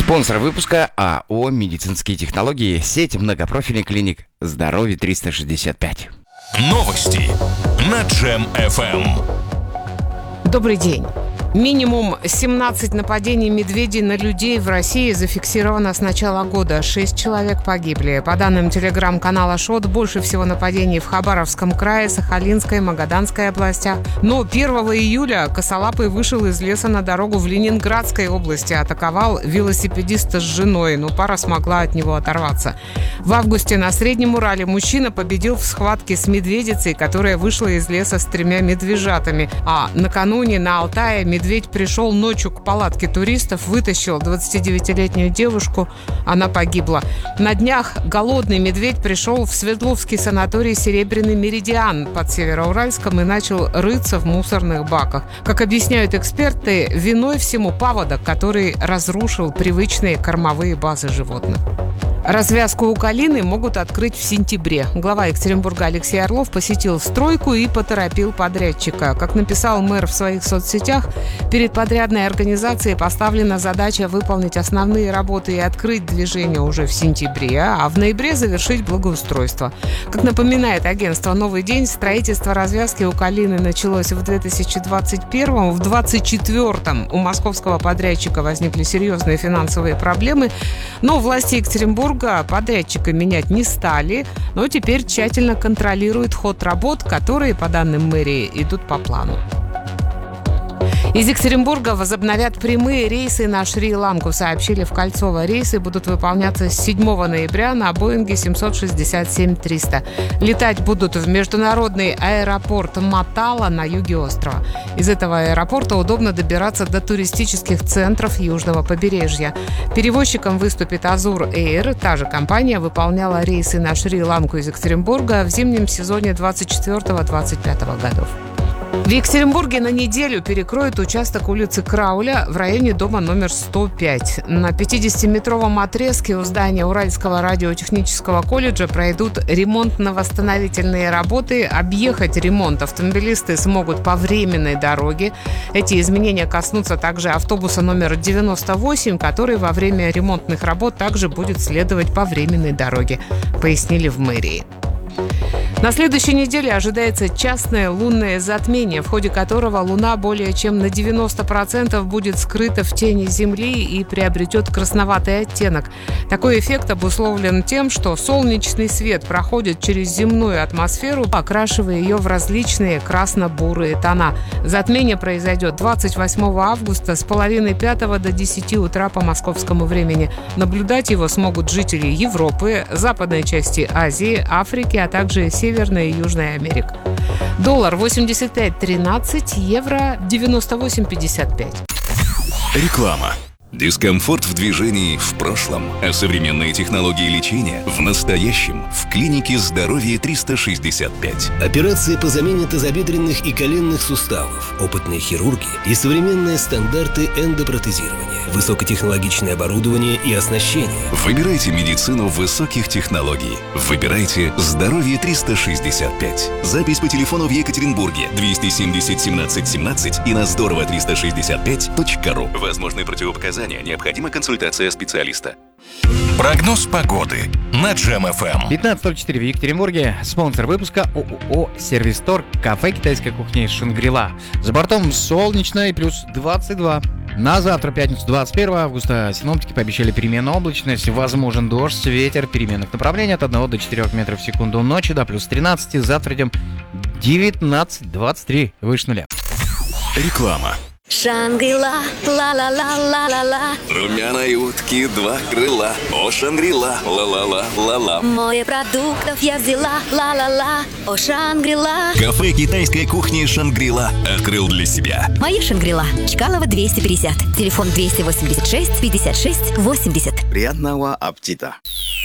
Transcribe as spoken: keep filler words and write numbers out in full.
Спонсор выпуска АО «Медицинские технологии», сеть многопрофильных клиник «Здоровье триста шестьдесят пять». Новости на Джем эф эм. Добрый день. Минимум семнадцать нападений медведей на людей в России зафиксировано с начала года. Шесть человек погибли. По данным телеграм-канала ШОТ, больше всего нападений в Хабаровском крае, Сахалинской, Магаданской областях. Но первого июля косолапый вышел из леса на дорогу в Ленинградской области, атаковал велосипедиста с женой, но пара смогла от него оторваться. В августе на Среднем Урале мужчина победил в схватке с медведицей, которая вышла из леса с тремя медвежатами. А накануне на Алтае медведь Медведь пришел ночью к палатке туристов, вытащил двадцатидевятилетнюю девушку, она погибла. На днях голодный медведь пришел в Свердловский санаторий «Серебряный Меридиан» под Североуральском и начал рыться в мусорных баках. Как объясняют эксперты, виной всему паводок, который разрушил привычные кормовые базы животных. Развязку у Калины могут открыть в сентябре. Глава Екатеринбурга Алексей Орлов посетил стройку и поторопил подрядчика. Как написал мэр в своих соцсетях, перед подрядной организацией поставлена задача выполнить основные работы и открыть движение уже в сентябре, а в ноябре завершить благоустройство. Как напоминает агентство «Новый день», строительство развязки у Калины началось в две тысячи двадцать первом. В две тысячи двадцать четвёртом у московского подрядчика возникли серьезные финансовые проблемы, но власти Екатеринбурга подрядчика менять не стали, но теперь тщательно контролируют ход работ, которые, по данным мэрии, идут по плану. Из Екатеринбурга возобновят прямые рейсы на Шри-Ланку, сообщили в Кольцово. Рейсы будут выполняться с седьмого ноября на Боинге семьсот шестьдесят семь триста. Летать будут в международный аэропорт Матала на юге острова. Из этого аэропорта удобно добираться до туристических центров южного побережья. Перевозчиком выступит Азур Эйр. Та же компания выполняла рейсы на Шри-Ланку из Екатеринбурга в зимнем сезоне двадцать четвёртого - двадцать пятого годов. В Екатеринбурге на неделю перекроют участок улицы Крауля в районе дома номер сто пять. На пятидесятиметровом отрезке у здания Уральского радиотехнического колледжа пройдут ремонтно-восстановительные работы. Объехать ремонт автомобилисты смогут по временной дороге. Эти изменения коснутся также автобуса номер девяносто восемь, который во время ремонтных работ также будет следовать по временной дороге, пояснили в мэрии. На следующей неделе ожидается частное лунное затмение, в ходе которого Луна более чем на девяносто процентов будет скрыта в тени Земли и приобретет красноватый оттенок. Такой эффект обусловлен тем, что солнечный свет проходит через земную атмосферу, окрашивая ее в различные красно-бурые тона. Затмение произойдет двадцать восьмого августа с половины пятого до десяти утра по московскому времени. Наблюдать его смогут жители Европы, западной части Азии, Африки, а также Северной Северная и Южная Америка. Доллар восемьдесят пять тринадцать, евро девяносто восемь пятьдесят пять. Реклама. Дискомфорт в движении в прошлом, а современные технологии лечения в настоящем в клинике «Здоровье триста шестьдесят пять». Операции по замене тазобедренных и коленных суставов, опытные хирурги и современные стандарты эндопротезирования, высокотехнологичное оборудование и оснащение. Выбирайте медицину высоких технологий. Выбирайте «Здоровье триста шестьдесят пять». Запись по телефону в Екатеринбурге двести семьдесят семнадцать семнадцать и на здорово триста шестьдесят пять точка ру. Возможны противопоказания. Необходима консультация специалиста. Прогноз погоды на Джем эф эм. пятнадцать сорок четыре в Екатеринбурге. Спонсор выпуска ООО «Сервистор», кафе китайской кухни «Шангри-Ла». За бортом солнечно и плюс двадцать два. На завтра, пятницу, двадцать первого августа, синоптики пообещали переменную облачность, возможен дождь, ветер переменных направлений от одного до четырёх метров в секунду, ночью до плюс тринадцати, завтра идем девятнадцать двадцать три, выше нуля. Реклама. Шангри-Ла, ла-ла-ла-ла-ла-ла. Румяной утки два крыла. О, Шангри-Ла, ла-ла-ла-ла-ла. Море продуктов я взяла, ла-ла-ла. О, Шангри-Ла. Кафе китайской кухни «Шангри-Ла» открыл для себя. Моя Шангри-Ла. Чкалова двести пятьдесят. Телефон двести восемьдесят шесть пятьдесят шесть восемьдесят. Приятного аппетита!